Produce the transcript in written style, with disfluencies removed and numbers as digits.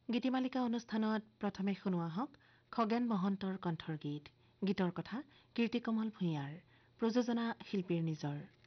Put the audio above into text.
গীতিমালিকা অনুষ্ঠানত প্ৰথমে শুনোৱা হওক খগেন মহন্তৰ কণ্ঠৰ গীত গীতৰ কথা কীৰ্তিকমল ভূঞাৰ প্ৰযোজনা শিল্পীৰ নিজৰ